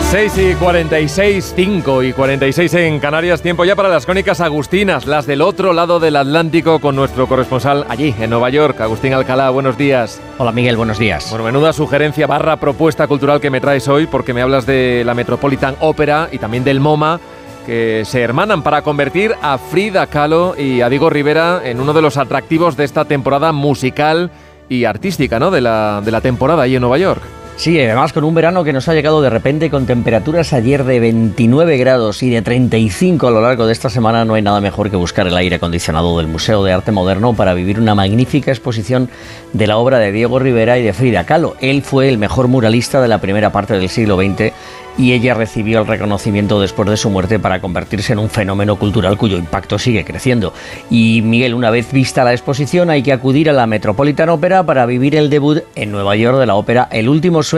6:46, 5:46 en Canarias, tiempo ya para las crónicas agustinas, las del otro lado del Atlántico, con nuestro corresponsal allí, en Nueva York, Agustín Alcalá. Buenos días. Hola Miguel, buenos días. Bueno, menuda sugerencia / propuesta cultural que me traes hoy, porque me hablas de la Metropolitan Opera y también del MoMA, que se hermanan para convertir a Frida Kahlo y a Diego Rivera en uno de los atractivos de esta temporada musical y artística, ¿no?, de la temporada ahí en Nueva York. Sí, además con un verano que nos ha llegado de repente con temperaturas ayer de 29 grados y de 35 a lo largo de esta semana. No hay nada mejor que buscar el aire acondicionado del Museo de Arte Moderno para vivir una magnífica exposición de la obra de Diego Rivera y de Frida Kahlo. Él fue el mejor muralista de la primera parte del siglo XX y ella recibió el reconocimiento después de su muerte para convertirse en un fenómeno cultural cuyo impacto sigue creciendo. Y Miguel, una vez vista la exposición, hay que acudir a la Metropolitan Opera para vivir el debut en Nueva York de la ópera El último sueño